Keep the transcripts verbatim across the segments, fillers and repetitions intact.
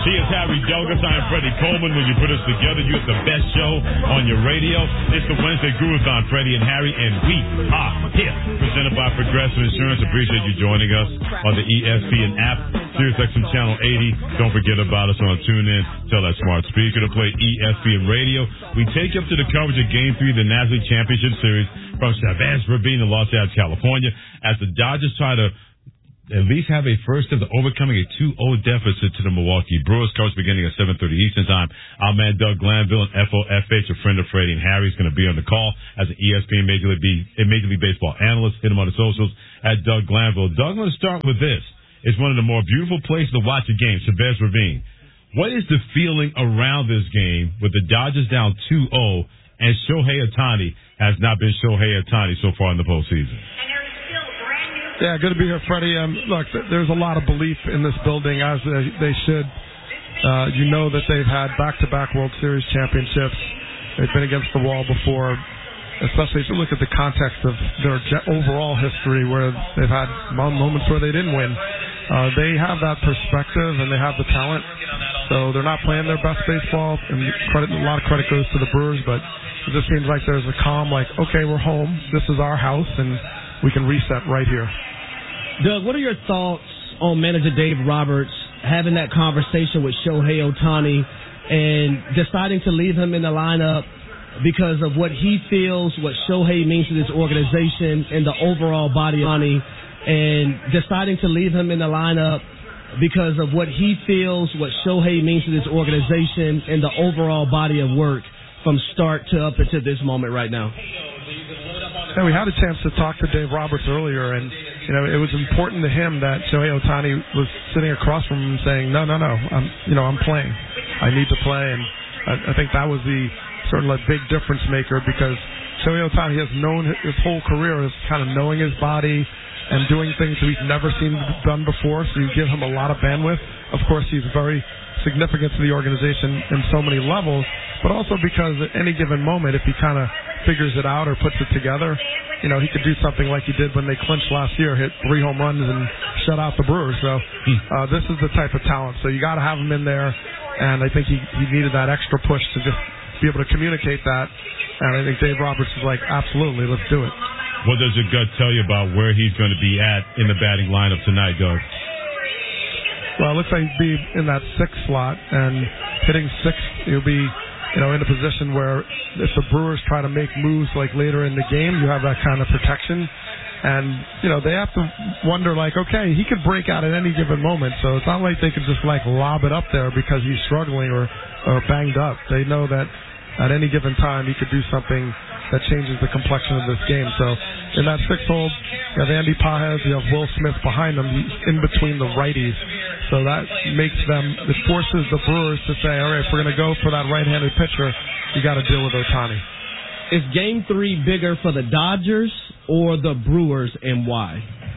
He is Harry Douglas. I am Freddie Coleman. When you put us together, you have the best show on your radio. It's the Wednesday Groovathon, Freddie and Harry, and we are here. Presented by Progressive Insurance. Appreciate you joining us on the E S P N app, SiriusXM Channel eighty. Don't forget about us on TuneIn. Tell that smart speaker to play E S P N Radio. We take you up to the coverage of Game three of the National League Championship Series from Chavez Ravine in Los Angeles, California, as the Dodgers try to at least have a first of the overcoming a two oh deficit to the Milwaukee Brewers. Coverage beginning at seven thirty Eastern Time. Our man Doug Glanville and F O F H, a friend of Freddie and Harry, is going to be on the call as an E S P N Major League, B, a Major League Baseball analyst. Hit him on the socials at Doug Glanville. Doug, I'm going to start with this. It's one of the more beautiful places to watch a game, Chavez Ravine. What is the feeling around this game with the Dodgers down two oh and Shohei Ohtani has not been Shohei Ohtani so far in the postseason? Yeah, good to be here, Freddie. Um, look, there's a lot of belief in this building, as they should. Uh, you know that they've had back-to-back World Series championships. They've been against the wall before, especially if you look at the context of their overall history where they've had moments where they didn't win. Uh, they have that perspective, and they have the talent. So they're not playing their best baseball, and credit, a lot of credit goes to the Brewers, but it just seems like there's a calm, like, okay, we're home. This is our house, and we can reset right here. Doug, what are your thoughts on manager Dave Roberts having that conversation with Shohei Ohtani and deciding to leave him in the lineup because of what he feels, what Shohei means to this organization and the overall body of money, and deciding to leave him in the lineup because of what he feels, what Shohei means to this organization and the overall body of work from start to up until this moment right now? Yeah, we had a chance to talk to Dave Roberts earlier, and you know, it was important to him that Shohei Ohtani was sitting across from him saying, no, no, no, I'm, you know, I'm playing. I need to play. And I, I think that was the sort of a big difference maker because Shohei Ohtani has known his whole career as kind of knowing his body and doing things that he's never seen done before. So you give him a lot of bandwidth. Of course, he's very significant to the organization in so many levels, but also because at any given moment, if he kind of figures it out or puts it together, you know, he could do something like he did when they clinched last year, hit three home runs and shut out the Brewers. So uh, this is the type of talent. So you got to have him in there, and I think he, he needed that extra push to just be able to communicate that. And I think Dave Roberts is like, absolutely, let's do it. What does your gut tell you about where he's going to be at in the batting lineup tonight, Doug? Well, it looks like he'd be in that sixth slot, and hitting sixth, he'll be, you know, in a position where if the Brewers try to make moves like later in the game, you have that kind of protection. And, you know, they have to wonder, like, okay, he could break out at any given moment, so it's not like they could just, like, lob it up there because he's struggling or, or banged up. They know that at any given time he could do something that changes the complexion of this game. So in that sixth hole, you have Andy Pages, you have Will Smith behind him, he's in between the righties. So that makes them, it forces the Brewers to say, all right, if we're going to go for that right-handed pitcher, you got to deal with Ohtani. Is Game three bigger for the Dodgers or the Brewers, and why?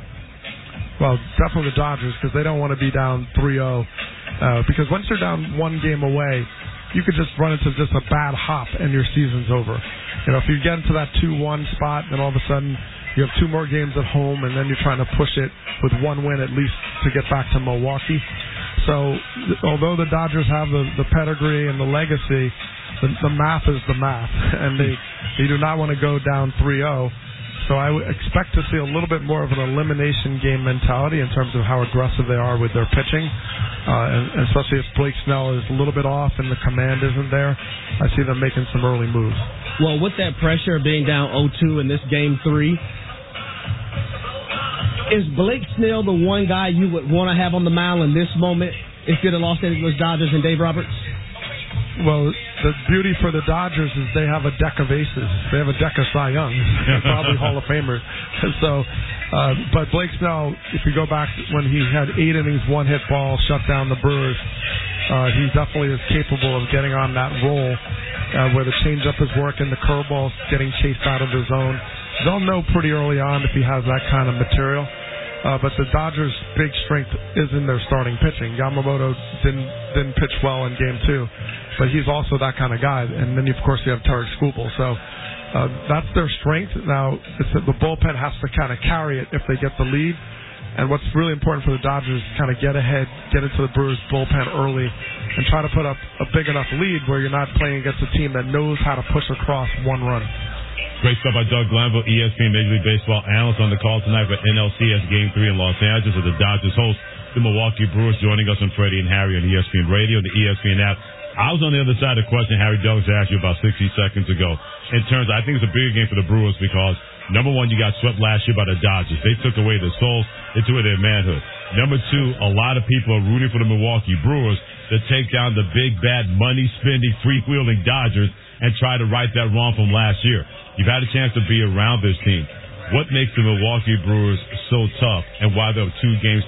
Well, definitely the Dodgers, because they don't want to be down three oh. Uh, because once you're down one game away, you could just run into just a bad hop and your season's over. You know, if you get into that two one spot, then all of a sudden you have two more games at home, and then you're trying to push it with one win at least to get back to Milwaukee. So, although the Dodgers have the, the pedigree and the legacy, the, the math is the math, and they, they do not want to go down three oh. So I would expect to see a little bit more of an elimination game mentality in terms of how aggressive they are with their pitching, uh, and, and especially if Blake Snell is a little bit off and the command isn't there. I see them making some early moves. Well, with that pressure of being down oh two in this game three, is Blake Snell the one guy you would want to have on the mound in this moment if you're the Los Angeles Dodgers and Dave Roberts? Well, the beauty for the Dodgers is they have a deck of aces. They have a deck of Cy Youngs, probably Hall of Famers. So, uh, but Blake Snell, if you go back when he had eight innings, one hit ball, shut down the Brewers, uh, he definitely is capable of getting on that roll uh, where the changeup is working, the curveball's getting chased out of the zone. They'll know pretty early on if he has that kind of material. Uh, but the Dodgers' big strength is in their starting pitching. Yamamoto didn't didn't pitch well in Game Two, but he's also that kind of guy. And then, of course, you have Tarek Skubal. So uh, that's their strength. Now, it's that the bullpen has to kind of carry it if they get the lead. And what's really important for the Dodgers is kind of get ahead, get into the Brewers bullpen early, and try to put up a big enough lead where you're not playing against a team that knows how to push across one run. Great stuff by Doug Glanville, E S P N Major League Baseball analyst on the call tonight for N L C S Game three in Los Angeles as the Dodgers host the Milwaukee Brewers. Joining us on Freddie and Harry on E S P N Radio, the E S P N app. I was on the other side of the question Harry Douglas asked you about sixty seconds ago. In terms, I think it's a bigger game for the Brewers because, number one, you got swept last year by the Dodgers. They took away their souls. They took away their manhood. Number two, a lot of people are rooting for the Milwaukee Brewers to take down the big, bad, money-spending, freak-wielding Dodgers and try to right that wrong from last year. You've had a chance to be around this team. What makes the Milwaukee Brewers so tough, and why they're two games